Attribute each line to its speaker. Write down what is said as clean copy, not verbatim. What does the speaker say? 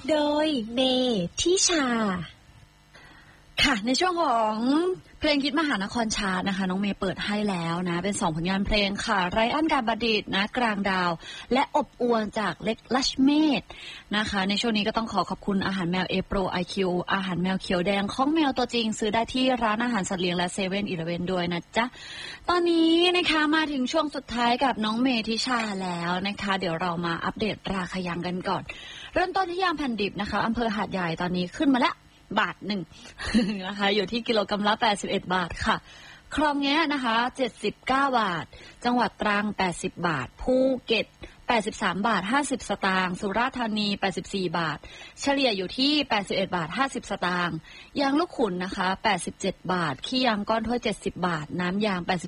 Speaker 1: โดยเมทิชาค่ะในช่วงของเพลงคิดมหานครชาร์ตนะคะน้องเมย์เปิดให้แล้วนะเป็น2ผลงานเพลงค่ะไรอันการบัณฑิตนะกลางดาวและอบอวลจากเล็กลัชเมธนะคะในช่วงนี้ก็ต้องขอบคุณอาหารแมวเอโปรไอคิวอาหารแมวเขียวแดงของแมวตัวจริงซื้อได้ที่ร้านอาหารสัตว์เลี้ยงและเซเว่นอีเลฟเว่นด้วยนะจ๊ะตอนนี้นะคะมาถึงช่วงสุดท้ายกับน้องเมทิชาแล้วนะคะเดี๋ยวเรามาอัปเดตราคายางกันก่อนเริ่มต้นที่ยางแผ่นดิบนะคะอำเภอหาดใหญ่ตอนนี้ขึ้นมาแล้วบาทหนึ่ง นะคะอยู่ที่กิโลกรัมละ81 บาทค่ะคลองแงะนะคะ79 บาทจังหวัดตรัง80 บาทภูเก็ต83 บาท50 สตางค์สุราษฎร์ธานี84 บาทเฉลี่ยอยู่ที่81 บาท50 สตางค์ยางลูกขุนนะคะ87 บาทขี้ยางก้อนถ้วย70 บาทน้ำยาง